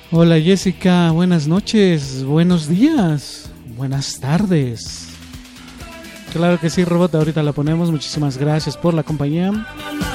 Hola Jessica, buenas noches, buenos días, buenas tardes. Claro que sí, Robot, ahorita la ponemos. Muchísimas gracias por la compañía.